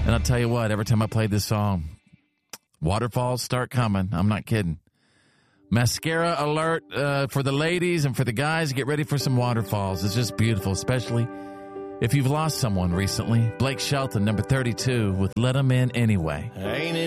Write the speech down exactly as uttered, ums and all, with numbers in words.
And I'll tell you what, every time I play this song, waterfalls start coming. I'm not kidding. Mascara alert uh, for the ladies and for the guys. Get ready for some waterfalls. It's just beautiful, especially if you've lost someone recently. Blake Shelton, number thirty-two, with Let 'Em In Anyway. Ain't it